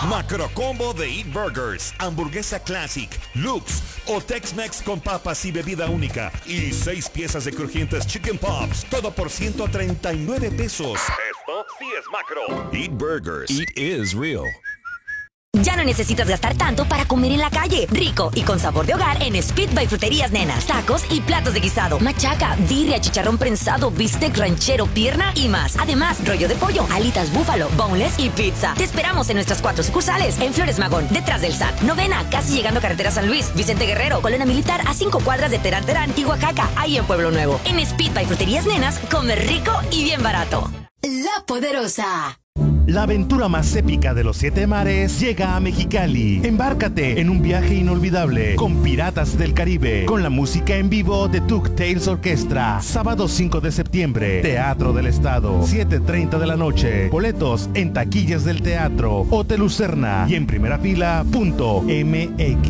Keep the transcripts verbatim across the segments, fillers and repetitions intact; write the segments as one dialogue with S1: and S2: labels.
S1: Macro Combo de Eat Burgers, hamburguesa Classic, Lux o Tex-Mex con papas y bebida única. Y seis piezas de crujientes Chicken Pops, todo por ciento treinta y nueve pesos. Esto sí es Macro. Eat Burgers.
S2: Eat is real.
S3: Ya no necesitas gastar tanto para comer en la calle. Rico y con sabor de hogar en Speed by Fruterías Nenas. Tacos y platos de guisado, machaca, birria, chicharrón prensado, bistec ranchero, pierna y más. Además, rollo de pollo, alitas búfalo, boneless y pizza. Te esperamos en nuestras cuatro sucursales. En Flores Magón, detrás del S A T. Novena, casi llegando a Carretera San Luis. Vicente Guerrero, Colonia Militar a cinco cuadras de Terán Terán y Oaxaca, ahí en Pueblo Nuevo. En Speed by Fruterías Nenas, come rico y bien barato.
S4: La Poderosa.
S5: La aventura más épica de los siete mares llega a Mexicali. Embárcate en un viaje inolvidable con Piratas del Caribe, con la música en vivo de Tuk Tales Orquestra. Sábado cinco de septiembre, Teatro del Estado, siete treinta de la noche. Boletos en taquillas del teatro, Hotel Lucerna y en primera fila punto M X.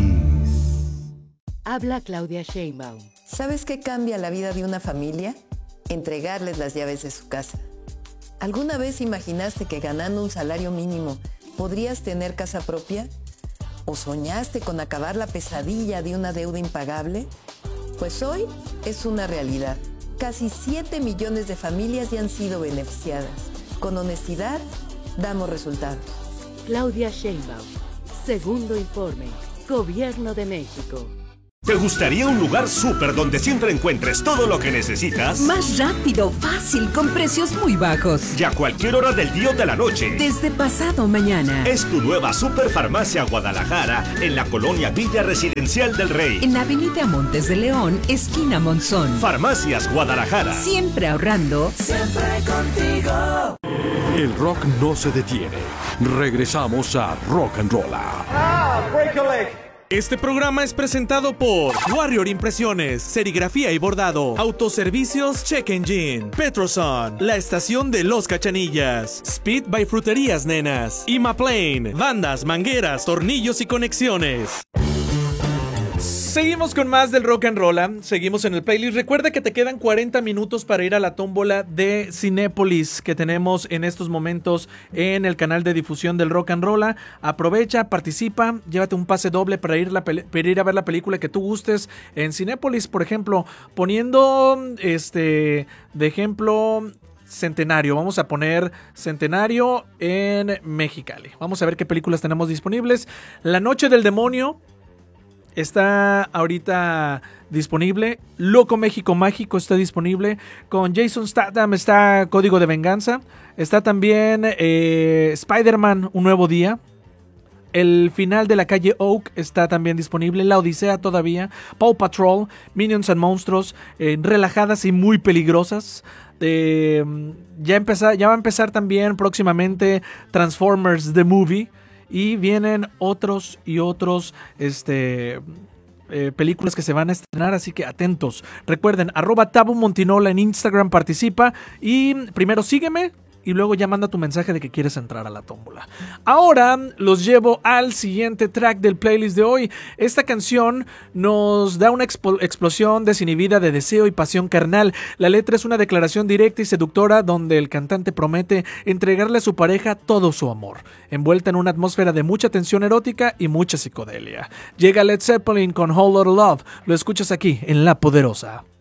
S6: Habla Claudia Sheinbaum.
S7: ¿Sabes qué cambia la vida de una familia? Entregarles las llaves de su casa. ¿Alguna vez imaginaste que ganando un salario mínimo podrías tener casa propia? ¿O soñaste con acabar la pesadilla de una deuda impagable? Pues hoy es una realidad. Casi siete millones de familias ya han sido beneficiadas. Con honestidad, damos resultados.
S6: Claudia Sheinbaum. Segundo informe. Gobierno de México.
S1: ¿Te gustaría un lugar súper donde siempre encuentres todo lo que necesitas?
S8: Más rápido, fácil, con precios muy bajos.
S1: Y a cualquier hora del día o de la noche.
S8: Desde pasado mañana.
S1: Es tu nueva Superfarmacia Guadalajara en la colonia Villa Residencial del Rey.
S8: En Avenida Montes de León, esquina Monzón.
S1: Farmacias Guadalajara.
S8: Siempre ahorrando.
S4: Siempre contigo.
S2: El rock no se detiene. Regresamos a Rock and Roll.
S9: Ah, break a leg. Este programa es presentado por Warrior Impresiones, serigrafía y bordado, autoservicios Check Engine, Petroson, la estación de Los Cachanillas, Speed by Fruterías Nenas, Imaplane, bandas, mangueras, tornillos y conexiones. Seguimos con más del Rock and Roll, seguimos en el playlist. Recuerda que te quedan cuarenta minutos para ir a la tómbola de Cinépolis que tenemos en estos momentos en el canal de difusión del Rock and Roll. Aprovecha, participa, llévate un pase doble para ir, la peli- para ir a ver la película que tú gustes en Cinépolis, por ejemplo, poniendo este de ejemplo Centenario. Vamos a poner Centenario en Mexicali. Vamos a ver qué películas tenemos disponibles. La Noche del Demonio está ahorita disponible. Loco México Mágico está disponible. Con Jason Statham está Código de Venganza. Está también eh, Spider-Man Un Nuevo Día. El final de la calle Oak está también disponible. La Odisea todavía. Paw Patrol, Minions and Monstruos, eh, relajadas y muy peligrosas. Eh, ya, empezar, ya va a empezar también próximamente Transformers The Movie. Y vienen otros y otros este, eh, películas que se van a estrenar, así que atentos. Recuerden, arroba Tabu Montinola en Instagram, participa y primero sígueme y luego ya manda tu mensaje de que quieres entrar a la tómbola. Ahora los llevo al siguiente track del playlist de hoy. Esta canción nos da una expo- explosión desinhibida de deseo y pasión carnal. La letra es una declaración directa y seductora donde el cantante promete entregarle a su pareja todo su amor, envuelta en una atmósfera de mucha tensión erótica y mucha psicodelia. Llega Led Zeppelin con Whole Lotta Love. Lo escuchas aquí en La Poderosa.